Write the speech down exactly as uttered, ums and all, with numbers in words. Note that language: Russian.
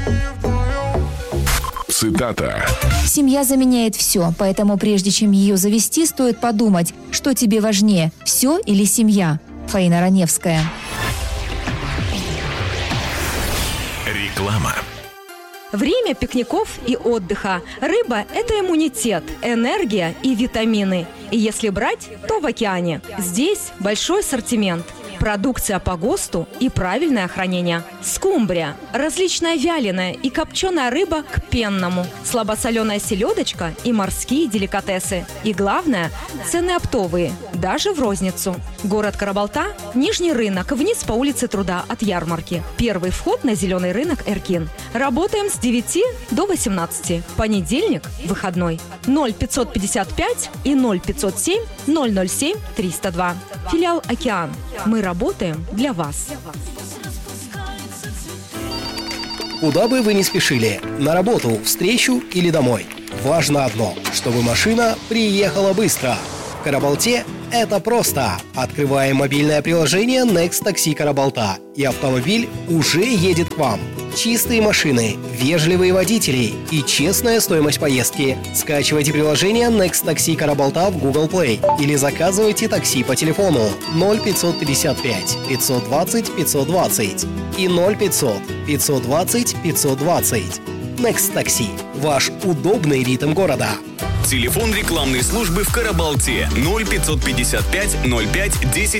Цитата. Семья заменяет все, поэтому прежде чем ее завести, стоит подумать, что тебе важнее – все или семья. Фаина Раневская. Реклама. Время пикников и отдыха. Рыба – это иммунитет, энергия и витамины. И если брать, то в океане. Здесь большой ассортимент. Продукция по ГОСТу и правильное хранение. Скумбрия, различная вяленая и копченая рыба к пенному, слабосоленая селедочка и морские деликатесы. И главное – цены оптовые, даже в розницу. Город Карабалта, Нижний рынок, вниз по улице Труда от ярмарки. Первый вход на зеленый рынок Эркин. Работаем с девяти до восемнадцати. Понедельник – выходной. ноль пятьсот пятьдесят пять и ноль пятьсот семь ноль ноль семь триста два. Филиал «Океан». Мы работаем для вас. Куда бы вы ни спешили, на работу, встречу или домой, важно одно, чтобы машина приехала быстро. В Карабалте это просто. Открываем мобильное приложение Next Taxi Карабалта, и автомобиль уже едет к вам. Чистые машины, вежливые водители и честная стоимость поездки. Скачивайте приложение Next Taxi Карабалта в Google Play или заказывайте такси по телефону ноль пятьсот пятьдесят пять пятьсот двадцать пятьсот двадцать и ноль пятьсот пятьсот двадцать пятьсот двадцать. Next Taxi – ваш удобный ритм города. Телефон рекламной службы в Карабалте ноль пятьсот пятьдесят пять ноль пять десять